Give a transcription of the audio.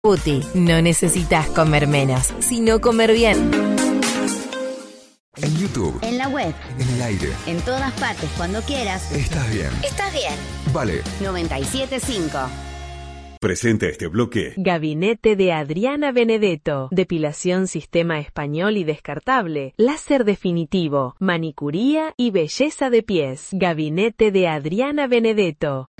Guti, no necesitas comer menos, sino comer bien. En YouTube, en la web, en el aire, en todas partes, cuando quieras. estás bien. Estás bien. Vale. 97.5. Presenta este bloque. Gabinete de Adriana Benedetto. Depilación sistema español y descartable. Láser definitivo. Manicuría y belleza de pies. Gabinete de Adriana Benedetto.